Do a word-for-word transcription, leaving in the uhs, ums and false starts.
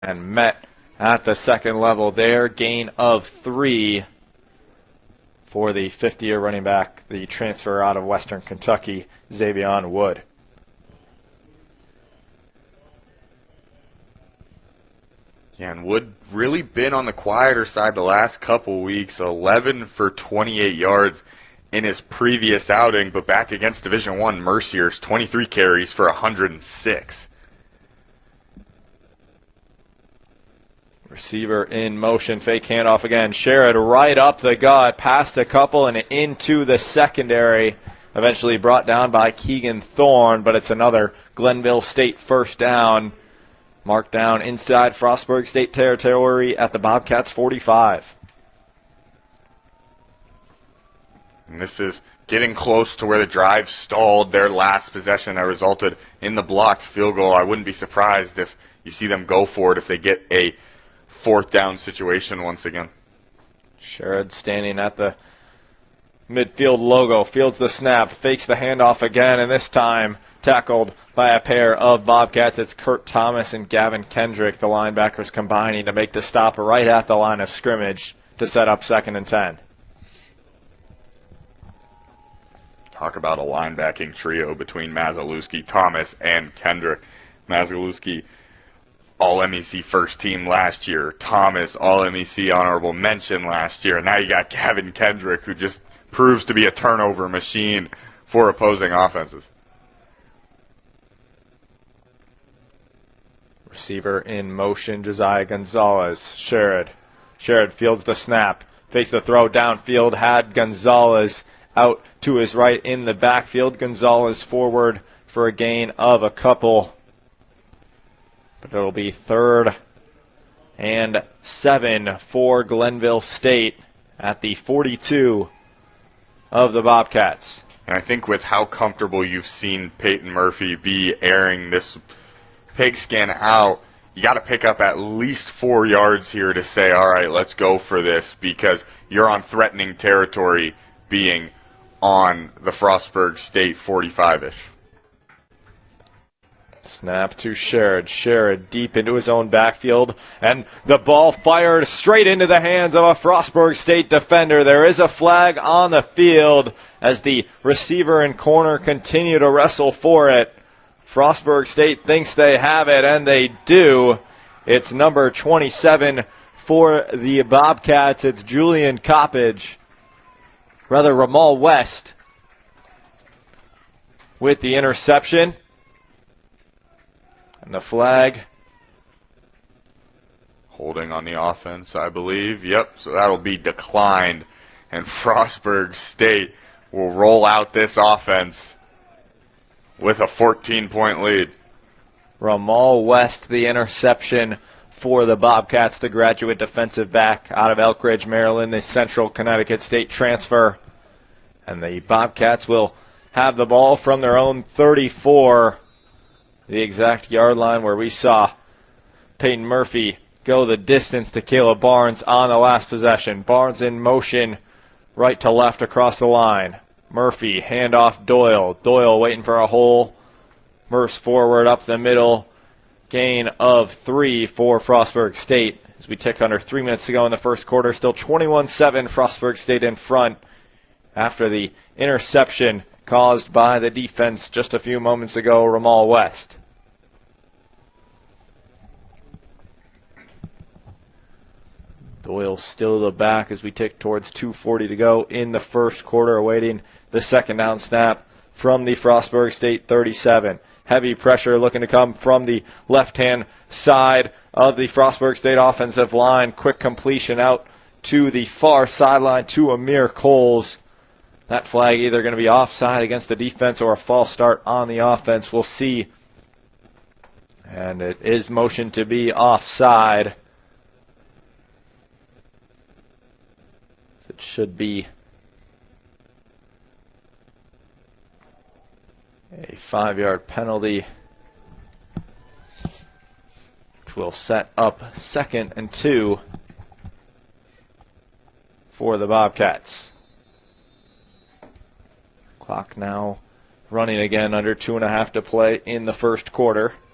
and met at the second level there. Gain of three for the fifth-year running back, the transfer out of Western Kentucky, Xavion Wood. Yeah, and Wood really been on the quieter side the last couple weeks. eleven for twenty-eight yards in his previous outing, but back against Division One Mercier's, twenty-three carries for one hundred six. Receiver in motion, fake handoff again. Sherrod right up the gut, past a couple and into the secondary. Eventually brought down by Keegan Thorne, but it's another Glenville State first down. Marked down inside Frostburg State territory at the Bobcats forty-five. And this is getting close to where the drive stalled their last possession that resulted in the blocked field goal. I wouldn't be surprised if you see them go for it if they get a fourth down situation once again. Sherrod standing at the midfield logo, fields the snap, fakes the handoff again, and this time tackled by a pair of Bobcats. It's Kurt Thomas and Gavin Kendrick, the linebackers, combining to make the stop right at the line of scrimmage to set up second and ten. Talk about a linebacking trio between Mazalewski, Thomas, and Kendrick. Mazalewski, all M E C first team last year. Thomas, all M E C honorable mention last year. And now you got Gavin Kendrick, who just proves to be a turnover machine for opposing offenses. Receiver in motion, Josiah Gonzalez. Sherrod. Sherrod fields the snap. Fakes the throw downfield. Had Gonzalez out to his right in the backfield. Gonzalez forward for a gain of a couple. But it'll be third and seven for Glenville State at the forty-two of the Bobcats. And I think with how comfortable you've seen Peyton Murphy be airing this pigskin out, you got to pick up at least four yards here to say, all right, let's go for this, because you're on threatening territory being on the Frostburg State forty-five-ish. Snap to Sherrod. Sherrod deep into his own backfield, and the ball fired straight into the hands of a Frostburg State defender. There is a flag on the field as the receiver and corner continue to wrestle for it. Frostburg State thinks they have it, and they do. It's number twenty-seven for the Bobcats. It's Julian Coppage, rather Ramal West, with the interception. And the flag. Holding on the offense, I believe. Yep, so that'll be declined. And Frostburg State will roll out this offense with a fourteen-point lead. Ramal West, the interception for the Bobcats, the graduate defensive back out of Elkridge, Maryland, the Central Connecticut State transfer. And the Bobcats will have the ball from their own thirty-four, the exact yard line where we saw Peyton Murphy go the distance to Caleb Barnes on the last possession. Barnes in motion, right to left across the line. Murphy, handoff Doyle. Doyle waiting for a hole. Murph's forward up the middle. Gain of three for Frostburg State as we tick under three minutes to go in the first quarter. Still twenty-one seven, Frostburg State in front after the interception caused by the defense just a few moments ago, Ramal West. Doyle still the back as we tick towards two forty to go in the first quarter, awaiting the second down snap from the Frostburg State thirty-seven. Heavy pressure looking to come from the left-hand side of the Frostburg State offensive line. Quick completion out to the far sideline to Amir Coles. That flag either going to be offside against the defense or a false start on the offense. We'll see. And it is motioned to be offside. It should be a five-yard penalty, which will set up second and two for the Bobcats. Clock now running again, under two and a half to play in the first quarter.